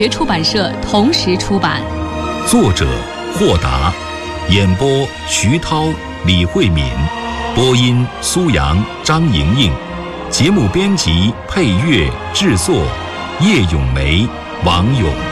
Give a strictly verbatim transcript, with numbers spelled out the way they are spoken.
学出版社同时出版。 作者霍达，演播徐涛、李慧敏，播音苏阳、张莹莹，节目编辑、配乐、制作叶咏梅、王勇。